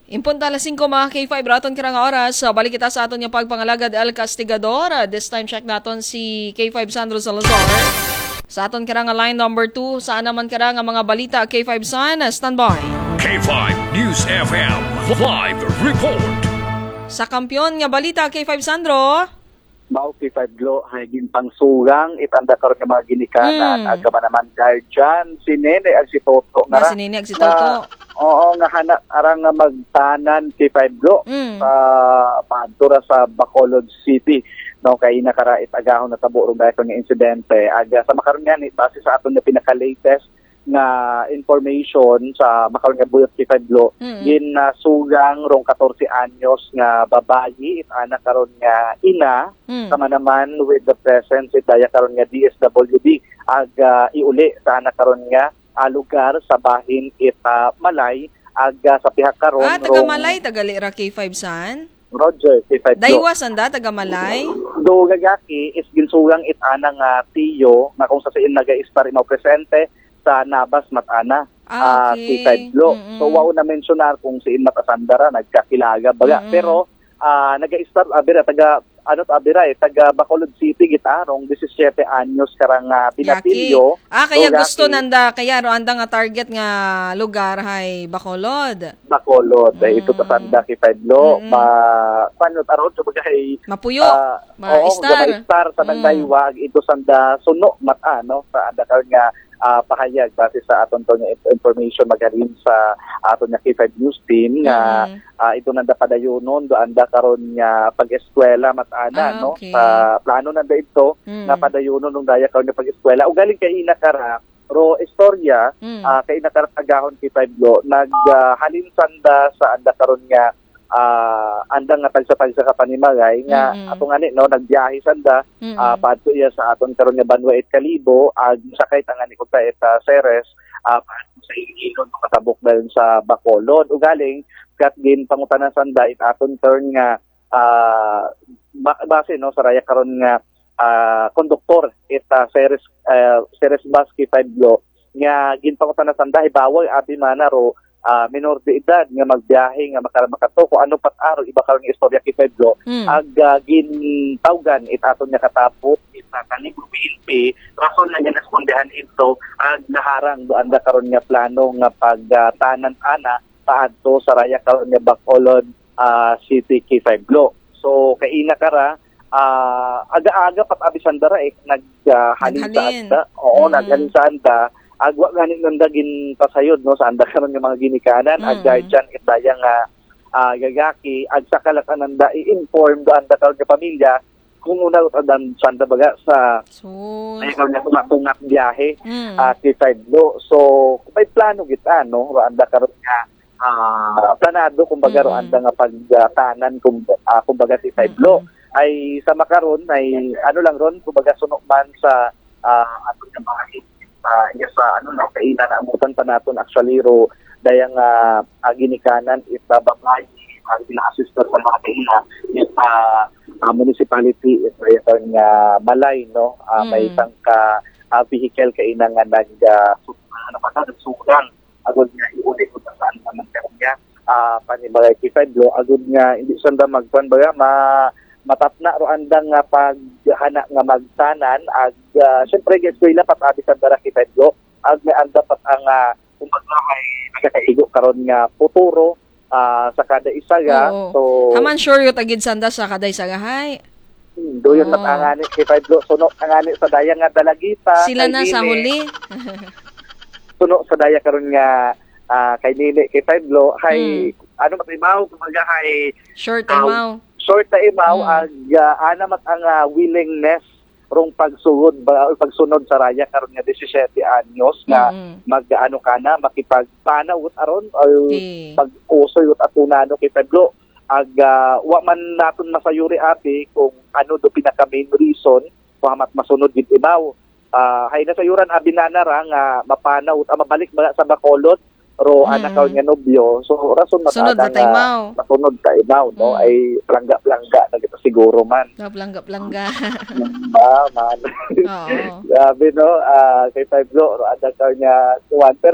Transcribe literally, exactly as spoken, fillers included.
Impunta alas singko mga K five, raton kira nga oras. So, balik kita sa aton yung pagpangalagad El Castigador. This time, check naton si K five Sandro Salazar. Sa aton kira nga line number two, saan naman kira nga mga balita K five San, standby. K five News F M, live report. Sa kampiyon nga balita K five Sandro. Mao K five Glo hagin pangsugang itanda karon nga mga ginikanan Mm. aga man naman guardian si Nene ag si Toto Nga nga si Nene ag si Toto. nga- oo nga hana arang nga magtanan K five Glo Mm. sa padtura sa Bacolod City no kay nakarait agahon na tabo ug nga insidente aga sa makaron nga ni base sa aton nga pinaka-latest nga information sa makaron nga buyot K five Glo Mm. gin na sugang rong fourteen anyos nga babayi it ana karon nga ina Mm. sama naman with the presence it daya karon nga D S W D ag uh, iuli sa anak karon nga uh, lugar sa bahin it uh, Malay ag uh, sa pihak karon Ah, taga Malay, taga Lira K five San. Roger K five Glo. Daywas anda, taga Malay. Do gagaki is ginsugang it ana nga tiyo na kung sa siin naga-star mo presente sa Nabas Matana. Ah, ah, okay. K five Glo. Mm-mm. So wao na mensionar kung siin matasandara nagkakilaga baga Mm-mm. pero ah, naga-start abira taga ano to abira eh taga Bacolod City gitarong seventeen anyos karang uh, binatilyo. Yaki. Ah, kaya So, gusto Yaki, nanda, kaya ro anda nga target nga lugar hay Bacolod. Bacolod Mm. eh, ito tasanda K five Glo Mm-mm. ma paano aron so bagay Mapuyo, ah, oo, ma-star. nga ma-star sa Mm. nagdaywa ito sanda suno mata no sa anda karon nga ah, pahayag base sa aton to nga information magaling sa aton nga K five News team nga Mm. ah, ito nanda padayonon do anda karon nga pag-eskwela matana Ah, no okay. sa plano nanda ito Mm. nga padayonon nung daya karon nga pag-eskwela ug galing kay inakara ro istorya Mm. ah, kay inakara agahon K five Glo naghalin sanda sa anda karon nga ah, anda nga tagsa-tagsa ka panimagay nga Mm-mm. ato nga ni no nagbiyahe sanda Mm-mm. uh, paadto iya sa aton karon nga Banwa it Kalibo ag sakay tangan ni kunta et uh, Ceres uh, paadto sa Iloilo makatabok dahil sa Bacolod ug galing kat gin pangutanan sanda it aton turn nga uh, ba- base no sa raya karon nga uh, konduktor it uh, Ceres uh, Ceres Bus K five Glo nga gin pangutanan sanda ibawal abi mana ro ah, minor de edad nga magbiyahe nga makara makato kung ano pat araw iba karon nga istorya K five Glo Mm. ag uh, gintawgan it aton nga katapot it uh, kaning P N P rason na nga respondehan ito ag naharang do anda karon nga plano nga pagtanan ana paadto sa raya karon nga Bacolod ah, City K five Glo. So kay ina kara ah, aga-aga pat abisandara eh naghalin sa Naghalin. anda. Oo, Mm. naghalin sa anda. Agwa ganin nanda gin pasayod no sa anda karon nga mga ginikanan ag Mm. guardian it daya nga ah, gagaki ag sakalatan nanda i-inform do anda karon nga pamilya kung una adan sanda baga sa So, ay karon nga tungat biyahe mm. at K five Glo. So may plano kita no ro anda karon nga ah, planado kumbaga ro Mm. anda nga pagtanan kum uh, kumbaga K five Glo ay sa makaron ay ano lang ron kumbaga suno man sa uh, aton nga bahay sa iya sa ano na kainan amutan pa naton actually ro dayang uh, ginikanan it uh, babay ang ina-assist sa mga kaina it uh, uh, municipality it uh, yung uh, Malay no uh, Mm. may isang ka uh, vehicle kaina nga nag uh, ano pa ta sugang agud nga iuli ko sa saan naman karon nga uh, panibagay K five Glo agud nga hindi sanda magpan baga ma matapna ro andang nga paghana nga magtanan ag uh, syempre guys ko ila patabi sa dara K five Glo ag may anda pat ang uh, kumbaga may nakakaigo karon nga futuro ah, sa kada isa ga Oo. so Haman sure yung tagid sanda sa kaday sagahay. hmm, do yun Oo. matangani K five Glo suno angani sa daya nga dalagita Sila kay na sa Nini. huli. Suno sa daya karon nga ah, kay Nili K five Glo hay ano matimaw kumbaga hay Short Ah, and mau. short na imaw Mm. ag uh, ana mat ang ah, willingness rong pagsugod ba pagsunod sa raya karon nga seventeen anyos nga Mm. mag-ano kana makipagpanawot aron or Okay. pag-usoy ut atunano kay Pedro ag ah, wa man naton masayuri ate kung ano do pinaka main reason kung hamat masunod gid ibaw ah hay nasayuran abinana ra nga mapanawot ah, mabalik ba sa Bacolod ro Mm. anak kaw nga nobyo so rason Sunod matada na taymaw. masunod ka ibaw no Mm. ay plangga-plangga na kita siguro man Plangga-plangga. ba man Oo. grabe no ah kay Five Glo ro anak kaw nga kuwan